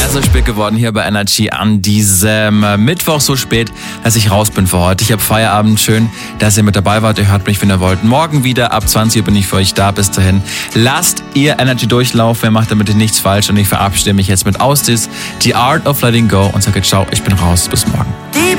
so spät geworden hier bei Energy an diesem Mittwoch, so spät, dass ich raus bin für heute. Ich habe Feierabend. Schön, dass ihr mit dabei wart. Ihr hört mich, wenn ihr wollt. Morgen wieder ab 20 Uhr bin ich für euch da. Bis dahin lasst ihr Energy durchlaufen. Ihr macht damit nichts falsch und ich verabschiede mich jetzt mit Austis, The Art of Letting Go und sage ciao, ich bin raus. Bis morgen.